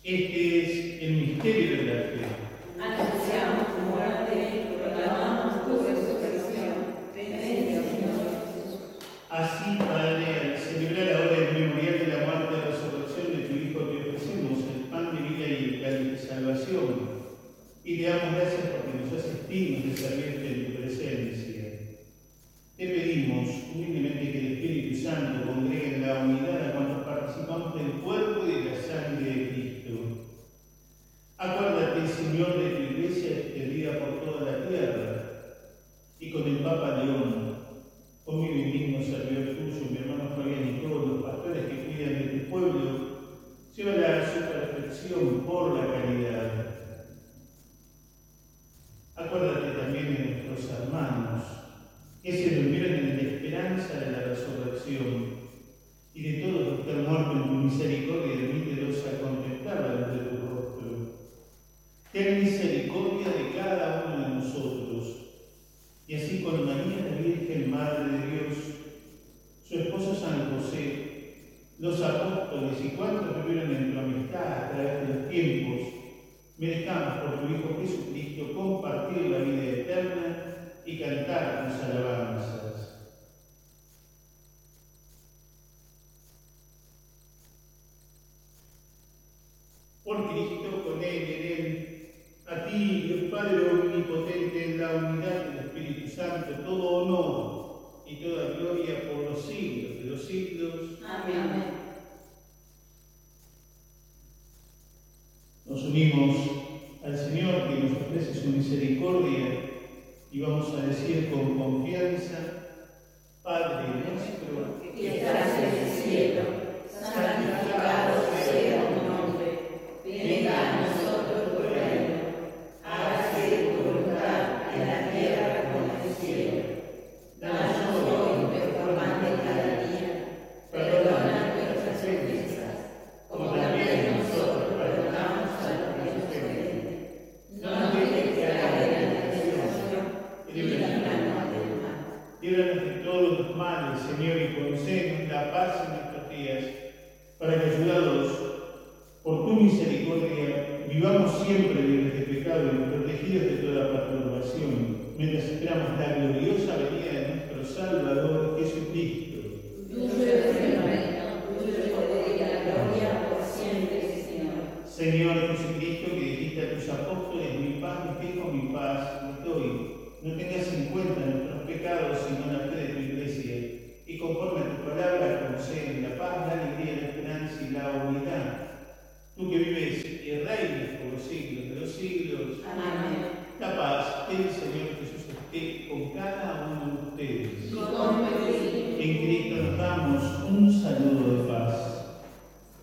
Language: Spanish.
Este es el misterio de la fe. Anunciamos tu muerte y proclamamos tu resurrección. Ven, Señor Jesús. Así, Padre, al celebrar ahora el memorial de la muerte y resurrección de tu Hijo, te ofrecemos el pan de vida y el cáliz de salvación. Y te damos gracias porque nos haces dignos de servirte en tu presencia. Te pedimos humildemente que el Espíritu Santo congregue en la unidad a cuantos participamos del cuerpo y de la sangre de Cristo. Acuérdate, Señor, de tu Iglesia extendida por toda la tierra, y con el Papa León, con mi benigno servidor tuyo, mi hermano Fabián y todos los pastores que cuidan de tu pueblo, llévala a su perfección por la caridad. Acuérdate también de nuestros hermanos, que se durmieron en la esperanza de la resurrección, y de todos los que han muerto en tu misericordia, admítelos a contemplar la luz de tu rostro. Ten misericordia de cada uno de nosotros, y así con María la Virgen, Madre de Dios, su esposo San José, los apóstoles y cuantos vivieron en tu amistad a través de los tiempos, merezcamos por tu Hijo Jesucristo compartir la vida eterna y cantar tus alabanzas. Por Cristo, con Él y en Él, a ti, Dios Padre omnipotente, en la unidad del Espíritu Santo, todo honor y toda gloria por los siglos de los siglos. Amén. Nos unimos al Señor que nos ofrece su misericordia y vamos a decir con confianza: Padre nuestro que estás en el cielo, santificado sea tu nombre. Venga a nosotros tu reino. Hágase tu voluntad en la tierra como en el cielo. Danos hoy nuestro pan de cada día. Perdona nuestras ofensas, como también nosotros perdonamos a los que nos ofenden. No nos dejes caer en la tentación y líbranos del mal. Líbranos de todos los males, Señor, y concédenos la paz en nuestros días, para que, ayudados por tu misericordia, vivamos siempre libres de pecado y protegidos de toda perturbación, mientras esperamos la gloriosa venida de nuestro Salvador Jesucristo. Tuyo es el reino, tuyo el poder y la gloria por siempre, Señor. Señor Jesucristo, que dijiste a tus apóstoles: mi paz les dejo, mi paz les doy. No tengas en cuenta nuestros pecados, sino la fe de tu Iglesia, y conforme a tu palabra concede la paz, la alegría, la esperanza y la unidad. Tú que vives y reinas por los siglos de los siglos. Amén. La paz del Señor Jesús esté con cada uno de ustedes. Y con tu espíritu. En Cristo nos damos un saludo de paz.